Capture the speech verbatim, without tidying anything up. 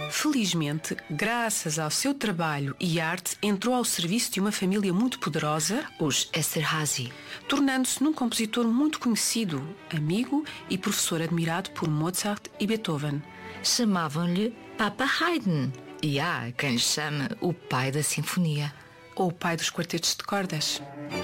Felizmente, graças ao seu trabalho e arte, entrou ao serviço de uma família muito poderosa, os Esterházy, tornando-se num compositor muito conhecido, amigo e professor admirado por Mozart e Beethoven. Chamavam-lhe Papa Haydn, e há quem lhe chame o pai da sinfonia. Ou o pai dos quartetos de cordas.